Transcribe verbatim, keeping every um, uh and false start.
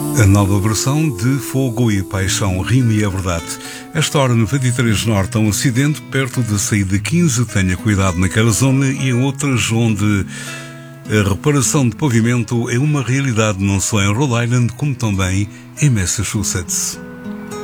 A nova versão de Fogo e Paixão, Rima e a Verdade. Esta hora no vinte e três Norte há um acidente perto da saída quinze. Tenha cuidado naquela zona e em outras onde a reparação de pavimento é uma realidade não só em Rhode Island como também em Massachusetts.